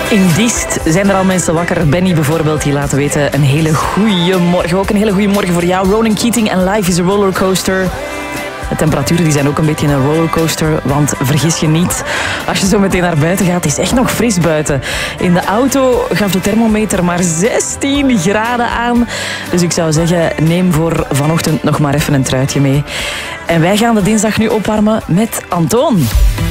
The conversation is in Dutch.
In Diest zijn er al mensen wakker. Benny bijvoorbeeld, die laat weten een hele goeie morgen. Ook een hele goeie morgen voor jou. Ronan Keating en Life is a Rollercoaster. De temperaturen die zijn ook een beetje een rollercoaster, want vergis je niet, als je zo meteen naar buiten gaat, is het echt nog fris buiten. In de auto gaf de thermometer maar 16 graden aan. Dus ik zou zeggen, neem voor vanochtend nog maar even een truitje mee. En wij gaan de dinsdag nu opwarmen met Antoon.